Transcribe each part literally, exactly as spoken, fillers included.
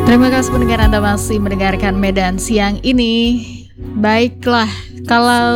Terima kasih pendengar, Anda masih mendengarkan Medan Siang ini. Baiklah, kalau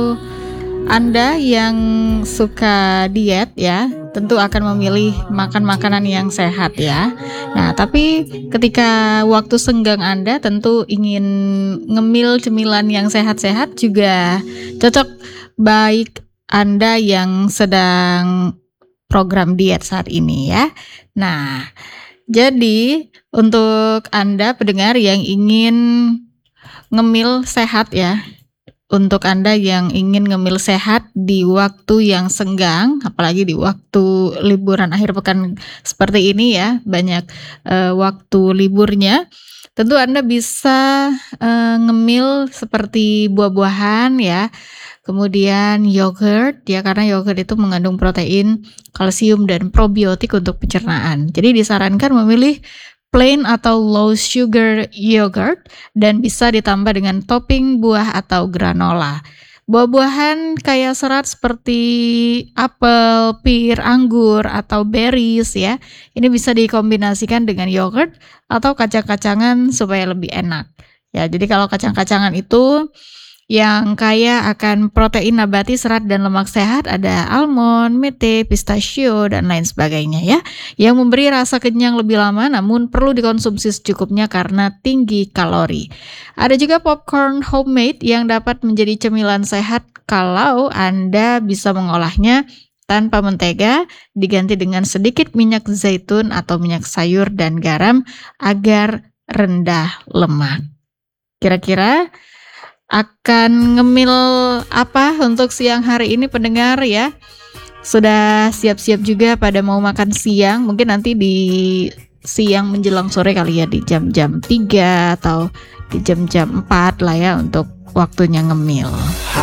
Anda yang suka diet ya, tentu akan memilih makan makanan yang sehat ya. Nah, tapi ketika waktu senggang Anda tentu ingin ngemil cemilan yang sehat-sehat juga cocok, baik Anda yang sedang program diet saat ini ya. Nah, jadi untuk Anda pendengar yang ingin ngemil sehat ya, untuk Anda yang ingin ngemil sehat di waktu yang senggang, apalagi di waktu liburan akhir pekan seperti ini ya, banyak uh, waktu liburnya, tentu Anda bisa uh, ngemil seperti buah-buahan ya, kemudian yogurt ya, karena yogurt itu mengandung protein, kalsium, dan probiotik untuk pencernaan. Jadi disarankan memilih plain atau low sugar yogurt dan bisa ditambah dengan topping buah atau granola. Buah-buahan kaya serat seperti apel, pir, anggur, atau berries ya, ini bisa dikombinasikan dengan yogurt atau kacang-kacangan supaya lebih enak. Ya, jadi kalau kacang-kacangan itu yang kaya akan protein nabati, serat, dan lemak sehat, ada almond, mete, pistachio, dan lain sebagainya ya, yang memberi rasa kenyang lebih lama namun perlu dikonsumsi secukupnya karena tinggi kalori. Ada juga popcorn homemade yang dapat menjadi cemilan sehat kalau Anda bisa mengolahnya tanpa mentega, diganti dengan sedikit minyak zaitun atau minyak sayur dan garam agar rendah lemak. Kira-kira akan ngemil apa untuk siang hari ini pendengar ya? Sudah siap-siap juga pada mau makan siang? Mungkin nanti di siang menjelang sore kali ya, di jam-jam tiga atau di jam-jam empat lah ya untuk waktunya ngemil.